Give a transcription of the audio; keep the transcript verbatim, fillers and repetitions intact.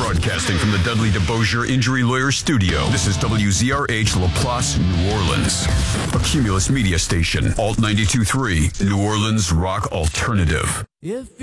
Broadcasting from the Dudley DeBosier Injury Lawyer Studio, this is W Z R H LaPlace, New Orleans. A Cumulus media station, Alt ninety-two point three, New Orleans Rock Alternative. If